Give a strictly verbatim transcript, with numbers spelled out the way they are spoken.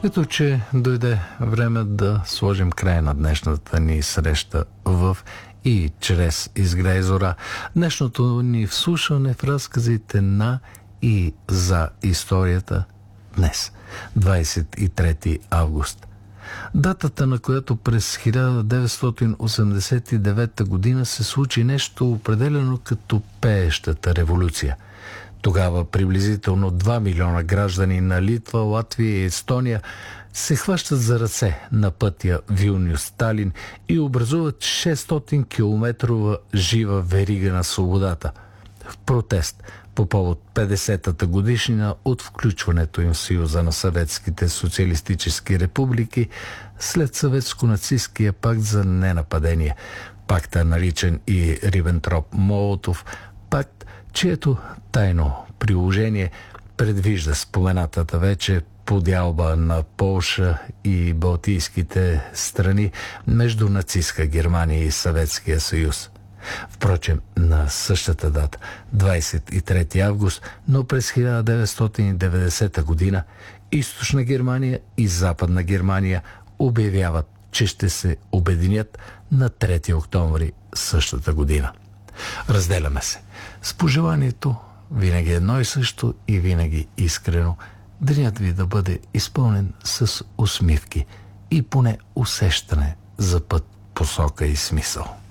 Като че дойде време да сложим край на днешната ни среща в и чрез Изгрей зора. Днешното ни вслушване в разказите на и за историята днес, двадесет и трети август. Датата, на която през хиляда деветстотин осемдесет и девета година се случи нещо определено като пеещата революция. Тогава приблизително два милиона граждани на Литва, Латвия и Естония се хващат за ръце на пътя Вилнюс-Талин и образуват шестстотин километрова жива верига на свободата в протест по повод петдесетата годишнина от включването им в Съюза на съветските социалистически републики след съветско-нацистския пакт за ненападение. Пакта, наричан и Рибентроп-Молотов, пакт, чието тайно приложение предвижда споменатата вече подялба на Полша и балтийските страни между нацистска Германия и Съветския съюз. Впрочем, на същата дата, двадесет и трети август, но през хиляда деветстотин и деветдесета година, Източна Германия и Западна Германия обявяват, че ще се обединят на трети октомври същата година. Разделяме се с пожеланието винаги едно и също и винаги искрено денят ви да бъде изпълнен с усмивки и поне усещане за път, посока и смисъл.